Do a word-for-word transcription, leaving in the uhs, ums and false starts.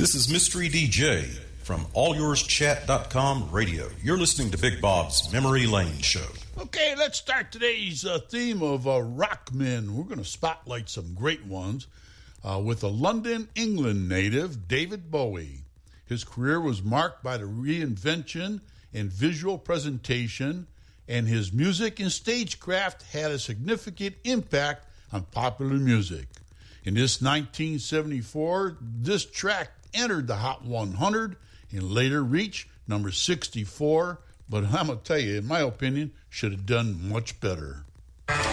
This is Mystery D J from all yours chat dot com radio. You're listening to Big Bob's Memory Lane Show. Okay, let's start today's uh, theme of uh, rock men. We're going to spotlight some great ones uh, with a London, England native, David Bowie. His career was marked by the reinvention in visual presentation, and his music and stagecraft had a significant impact on popular music. In this nineteen seventy-four, this track entered the Hot one hundred and later reached number sixty-four, but I'm going to tell you, in my opinion, should have done much better.